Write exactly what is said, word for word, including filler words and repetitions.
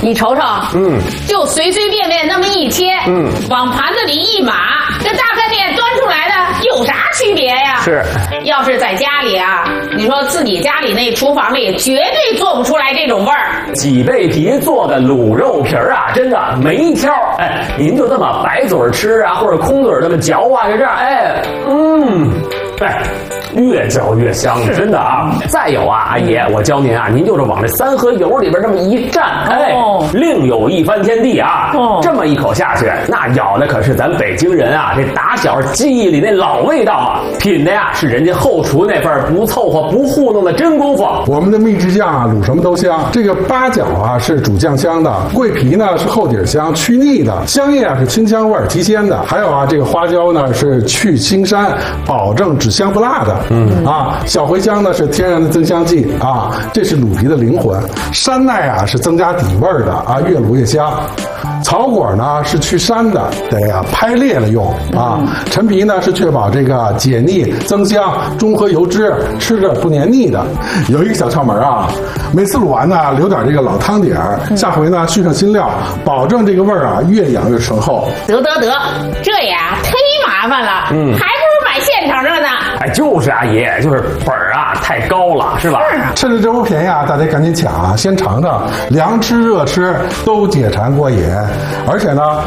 你瞅瞅， 嗯， 就随随便便那么一切， 嗯， 往盘子里一码，跟大饭店端出来的有啥区别呀？ 是， 要是在家里啊，你说自己家里那厨房里绝对做不出来这种味儿。 脊背皮做的卤肉皮儿啊，真的没挑。哎，您就这么白嘴吃啊，或者空嘴这么嚼啊，就这样，哎，嗯，哎。越嚼越香，真的啊！再有啊，阿姨，我教您啊，您就是往这三合油里边这么一蘸，哎， 哦、 另有一番天地啊！哦、这么一口下去，那咬的可是咱北京人啊，这打小记忆里那老味道啊，品的呀是人家后厨那份不凑合、不糊弄的真功夫。 我们的秘制酱啊，卤什么都香。这个八角啊是主酱香的，桂皮呢是后底香，去腻的；香叶啊是清香味提鲜的，还有啊这个花椒呢是去腥膻，保证只香不辣的。嗯啊，小茴香呢是天然的增香剂啊，这是卤皮的灵魂。山奈啊是增加底味的啊，越卤越香。草果呢是去膻的，得呀、啊、拍裂了用啊。陈皮呢是确保这个解腻增香，中和油脂，吃着不黏腻的。有一个小窍门啊，每次卤完呢留点这个老汤底儿，下回呢续上新料，保证这个味儿啊越养越醇厚。 得得得，这呀忒麻烦了，嗯，还不如买现成的呢。 哎，就是阿姨，就是本儿啊太高了，是吧？ 是啊， 趁着这波便宜啊，大家赶紧抢啊，先尝尝，凉吃热吃都解馋过瘾，而且呢。